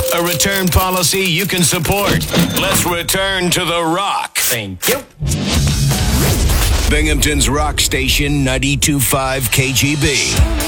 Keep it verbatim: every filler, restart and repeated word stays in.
A return policy you can support. Let's return to the rock. Thank you. Binghamton's rock station, ninety-two point five K G B.